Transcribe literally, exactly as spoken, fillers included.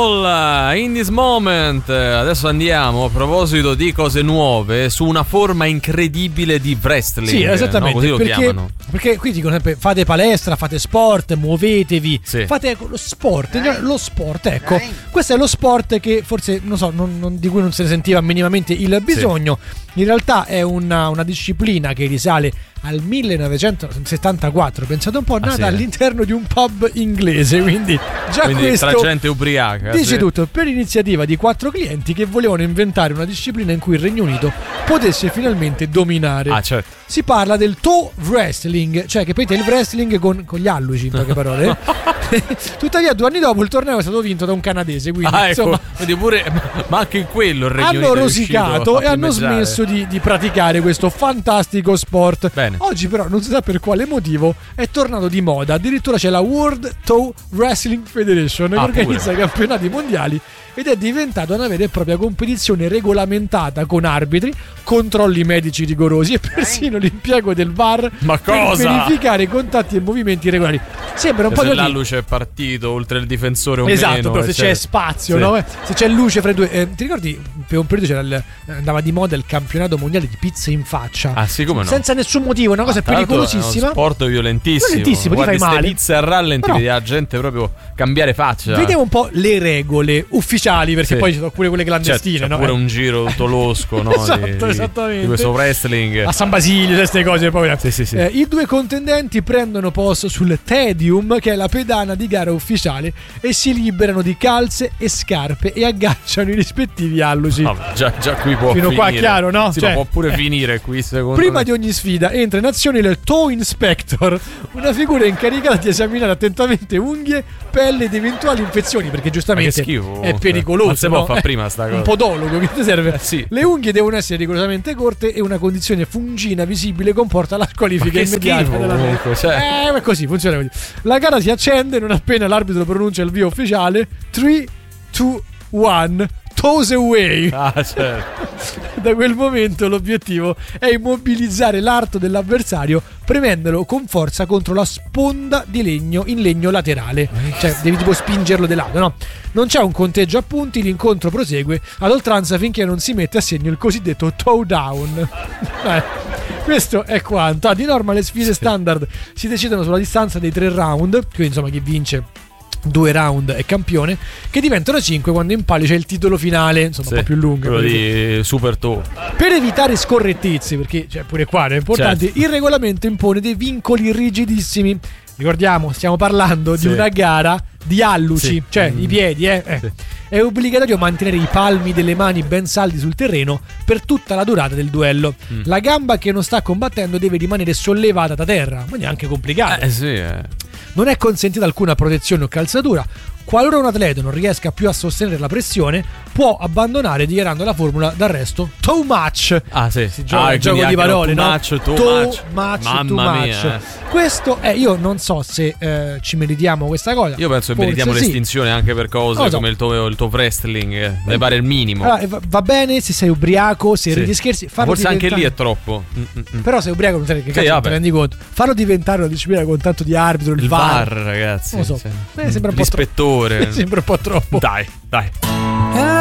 Soul, In This Moment. Adesso andiamo, a proposito di cose nuove, su una forma incredibile di wrestling. Sì, esattamente, no? Così lo perché, chiamano. Perché qui dicono sempre fate palestra, fate sport, muovetevi, sì. fate lo sport, eh. lo sport, ecco. Eh. Questo è lo sport che forse, non so, non, non, di cui non se ne sentiva minimamente il bisogno. Sì. In realtà è una, una disciplina che risale al millenovecentosettantaquattro, pensate un po', nata ah, sì, all'interno di un pub inglese, quindi già quindi questo tra gente ubriaca dice sì. tutto, per iniziativa di quattro clienti che volevano inventare una disciplina in cui il Regno Unito potesse finalmente dominare. Ah, certo. Si parla del toe wrestling, cioè che poi è il wrestling con, con gli alluci, in poche parole. Tuttavia due anni dopo il torneo è stato vinto da un canadese, quindi ah, ecco. insomma quindi pure, ma anche in quello il Regno hanno Unito rosicato e hanno smesso di, di praticare questo fantastico sport. Bene. Oggi però non si sa per quale motivo è tornato di moda, addirittura c'è la World Toe Wrestling Federation che ah, organizza i campionati mondiali ed è diventata una vera e propria competizione regolamentata con arbitri, controlli medici rigorosi e persino l'impiego del V A R Ma cosa? per verificare contatti e movimenti regolari. Sembra un se po' se l'alluce è partito oltre il difensore o esatto, meno, però se c'è spazio, sì. no? Se c'è luce fra i due, eh, ti ricordi per un periodo c'era il, andava di moda il campionato mondiale di pizze in faccia? Ah sì, come no? Senza nessun motivo, una cosa ah, pericolosissima. È uno sport violentissimo. Violentissimo, Guardi, ti fai male. Pizze a rallenti, no. vedi la gente proprio cambiare faccia. Vediamo un po' le regole ufficiali, perché sì. poi ci sono pure quelle clandestine, certo, no? Pure eh. un giro tutto losco, no? esatto, di, esattamente. Di questo wrestling a San Basilio, queste cose poi. Sì, sì, sì. Eh, I due contendenti prendono posto sul Tedium, che è la pedana di gara ufficiale, e si liberano di calze e scarpe e agganciano i rispettivi alluci. No, già, già qui può fino finire. qua chiaro, no? Sì, cioè, ma può pure eh. finire qui, secondo Prima me. di ogni sfida entra in azione il Toe Inspector, una figura incaricata di esaminare attentamente unghie, pelle ed eventuali infezioni, perché giustamente schifo, è pericoloso. Ma se no? può fa prima sta cosa. Un podologo che ti serve. Eh, sì. Le unghie devono essere rigorosamente corte e una condizione fungina visibile comporta la squalifica immediata schifo, della comunque, cioè. Eh, ma così funziona così. La gara si accende non appena l'arbitro pronuncia il via ufficiale. tre, due, uno Toes away. Ah, certo. Da quel momento l'obiettivo è immobilizzare l'arto dell'avversario premendolo con forza contro la sponda di legno in legno laterale. Cioè devi tipo spingerlo di lato, no? Non c'è un conteggio a punti, l'incontro prosegue ad oltranza finché non si mette a segno il cosiddetto toe down. eh, questo è quanto. Ah, di norma le sfide sì. standard si decidono sulla distanza dei tre round, quindi insomma chi vince due round è campione, che diventano cinque quando in palio c'è il titolo finale, insomma sì, un po' più lungo, quello di Super Toe. Per evitare scorrettezze, perché cioè, pure qua è importante, certo. il regolamento impone dei vincoli rigidissimi. Ricordiamo, stiamo parlando sì. di una gara di alluci, sì. cioè mm. i piedi, eh, eh. Sì. È obbligatorio mantenere i palmi delle mani ben saldi sul terreno per tutta la durata del duello. Mm. La gamba che non sta combattendo deve rimanere sollevata da terra, quindi è anche complicato. Eh sì, eh. Non è consentita alcuna protezione o calzatura. Qualora un atleta non riesca più a sostenere la pressione, può abbandonare dichiarando la formula d'arresto too much. Ah sì, si gioca ah, il gioco di parole, too no? Much, too, too much, much, Mamma too much. Mia, eh. Questo è, io non so se eh, ci meritiamo questa cosa. Io penso che Forse meritiamo sì. l'estinzione anche per cose so. come il tuo, il tuo wrestling. Eh. Ne pare il minimo. Allora, va, va bene se sei ubriaco, se sì. ridi scherzi. Forse diventare... anche lì è troppo. Mm-mm. Però sei ubriaco non sai che sì, cazzo vabbè. te rendi conto. Farlo diventare una disciplina con tanto di arbitro, il, il V A R, V A R, ragazzi. non lo so. Sì. Eh, sembra un po' l'ispettore. troppo. Sembra un po' troppo. Dai, dai.